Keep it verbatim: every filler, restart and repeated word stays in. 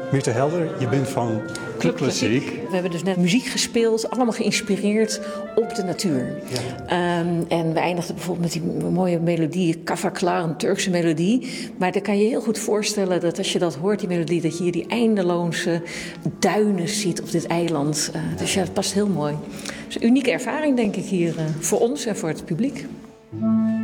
Mirte Helder, je bent van Club Klassiek. We hebben dus net muziek gespeeld, allemaal geïnspireerd op de natuur. Ja. Um, en we eindigden bijvoorbeeld met die mooie melodie, Kafaklar, een Turkse melodie. Maar dan kan je heel goed voorstellen dat als je dat hoort, die melodie, dat je hier die eindeloze duinen ziet op dit eiland. Uh, dus ja, dat past heel mooi. Het is een unieke ervaring, denk ik, hier uh, voor ons en voor het publiek.